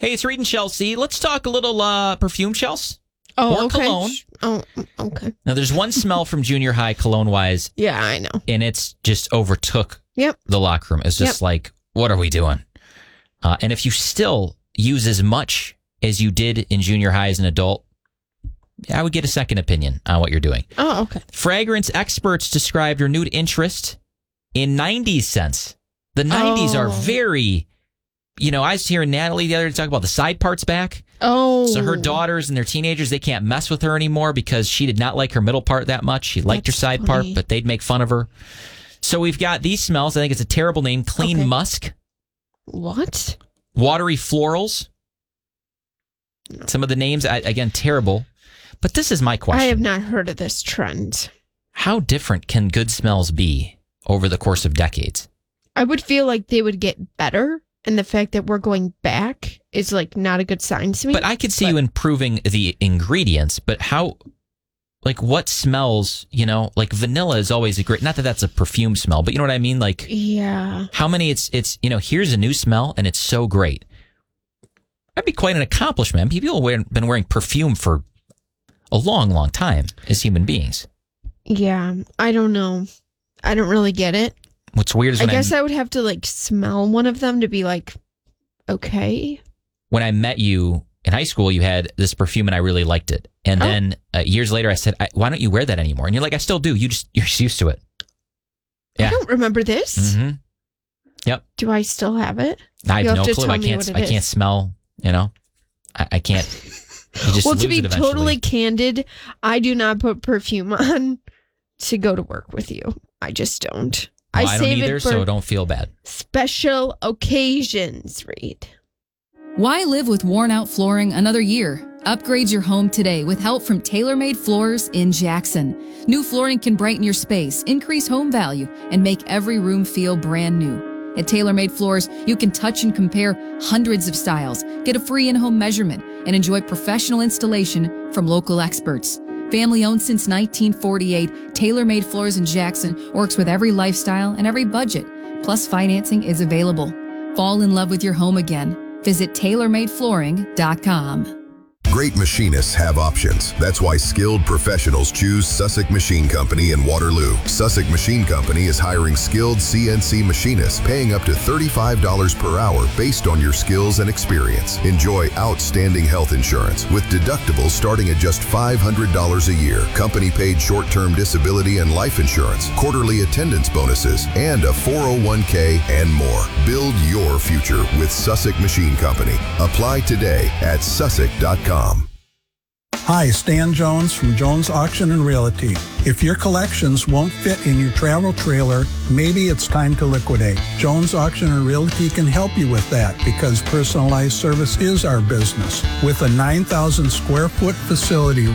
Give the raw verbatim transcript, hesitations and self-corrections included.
Hey, it's Reed and Chelsea. Let's talk a little uh, perfume, Chelsea. Oh, or okay. cologne. Oh, okay. Now, there's one smell from junior high cologne-wise. Yeah, I know. And it's just overtook Yep. the locker room. It's just Yep. like, what are we doing? Uh, and if you still use as much as you did in junior high as an adult, I would get a second opinion on what you're doing. Oh, okay. Fragrance experts described renewed interest in nineties scents. The nineties Oh. are very, you know, I was hearing Natalie the other day talk about the side parts back. Oh. So her daughters and their teenagers, they can't mess with her anymore because she did not like her middle part that much. She liked That's her side funny. part, but they'd make fun of her. So we've got these smells. I think it's a terrible name. Clean Okay. musk. What? Watery florals. Some of the names, I, again, terrible. But this is my question. I have not heard of this trend. How different can good smells be over the course of decades? I would feel like they would get better, and the fact that we're going back is like not a good sign to me. But I could see But- you improving the ingredients, but how, like what smells, you know, like vanilla is always a great, not that that's a perfume smell, but you know what I mean? Like Yeah. how many it's, it's, you know, here's a new smell and it's so great. That'd be quite an accomplishment. People have been wearing perfume for a long, long time as human beings. Yeah. I don't know. I don't really get it. What's weird is I when I, guess I would have to like smell one of them to be like, okay. when I met you in high school, you had this perfume and I really liked it. And Oh. then uh, years later, I said, I, why don't you wear that anymore? And you're like, I still do. You just, you're just used to it. Yeah. I don't remember this. Mm-hmm. Yep. Do I still have it? I You have have no to clue. tell I me can't. what it I is. can't smell. You know, I, I can't. You just Well, to lose be it eventually. totally candid, I do not put perfume on to go to work with you. I just don't. Well, I I don't save either, it for so don't feel bad. special occasions, Reed. Why live with worn-out flooring another year? Upgrade your home today with help from TaylorMade Floors in Jackson. New flooring can brighten your space, increase home value, and make every room feel brand new. At TaylorMade Floors, you can touch and compare hundreds of styles, get a free in-home measurement, and enjoy professional installation from local experts. Family-owned since nineteen forty-eight, TaylorMade Floors in Jackson works with every lifestyle and every budget. Plus, financing is available. Fall in love with your home again. Visit Taylor Made Flooring dot com. Great machinists have options. That's why skilled professionals choose Sussex Machine Company in Waterloo. Sussex Machine Company is hiring skilled C N C machinists, paying up to thirty-five dollars per hour based on your skills and experience. Enjoy outstanding health insurance with deductibles starting at just five hundred dollars a year, company-paid short-term disability and life insurance, quarterly attendance bonuses, and a four oh one k and more. Build your future with Sussex Machine Company. Apply today at sussex dot com. Hi, Stan Jones from Jones Auction and Realty. If your collections won't fit in your travel trailer, maybe it's time to liquidate. Jones Auction and Realty can help you with that because personalized service is our business. With a nine thousand square foot facility